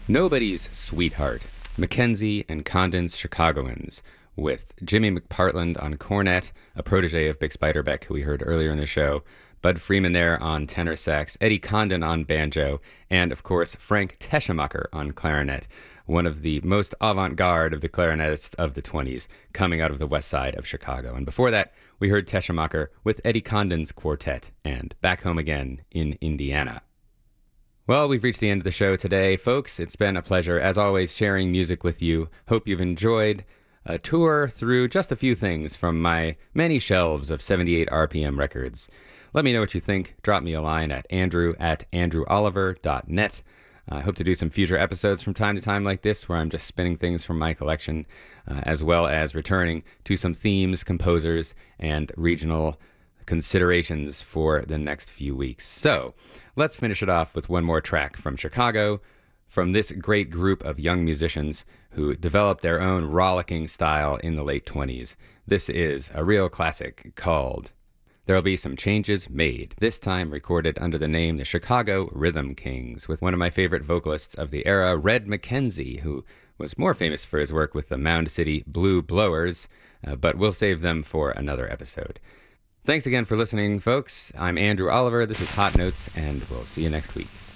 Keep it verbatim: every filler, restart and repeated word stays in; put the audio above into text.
Nobody's Sweetheart, Mackenzie and Condon's Chicagoans, with Jimmy McPartland on cornet, a protege of Bix Beiderbecke, who we heard earlier in the show, Bud Freeman there on tenor sax, Eddie Condon on banjo, and, of course, Frank Teschemacher on clarinet, one of the most avant-garde of the clarinetists of the twenties, coming out of the west side of Chicago. And before that, we heard Teschemacher with Eddie Condon's quartet, and Back Home Again in Indiana. Well, we've reached the end of the show today, folks. It's been a pleasure, as always, sharing music with you. Hope you've enjoyed a tour through just a few things from my many shelves of seventy-eight R P M records. Let me know what you think. Drop me a line at andrew at andrew oliver dot net. I hope to do some future episodes from time to time like this, where I'm just spinning things from my collection, uh, as well as returning to some themes, composers, and regional considerations for the next few weeks. So, let's finish it off with one more track from Chicago, from this great group of young musicians who developed their own rollicking style in the late twenties. This is a real classic called There'll Be Some Changes Made, this time recorded under the name the Chicago Rhythm Kings, with one of my favorite vocalists of the era, Red Mackenzie, who was more famous for his work with the Mound City Blue Blowers, uh, but we'll save them for another episode. Thanks again for listening, folks. I'm Andrew Oliver, this is Hot Notes, and we'll see you next week.